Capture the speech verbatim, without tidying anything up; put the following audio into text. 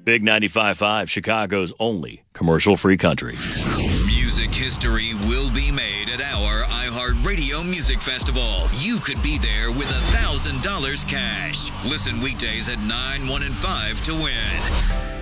Big ninety-five point five, Chicago's only commercial-free country. Music history will be made at our iHeartRadio Music Festival. You could be there with one thousand dollars cash. Listen weekdays at nine, one, and five to win.